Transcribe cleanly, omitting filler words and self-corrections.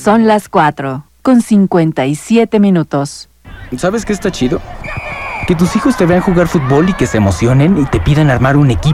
Son las 4:57. ¿Sabes qué está chido? Que tus hijos te vean jugar fútbol y que se emocionen y te pidan armar un equipo.